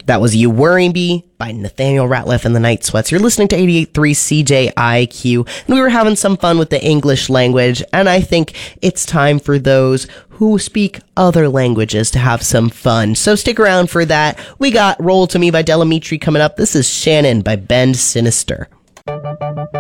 That was You Worry Me by Nathaniel Ratliff and the Night Sweats. You're listening to 88.3 CJIQ, and we were having some fun with the English language, and I think it's time for those who speak other languages to have some fun. So stick around for that. We got Roll to Me by Delamitri coming up. This is Shannon by Bend Sinister.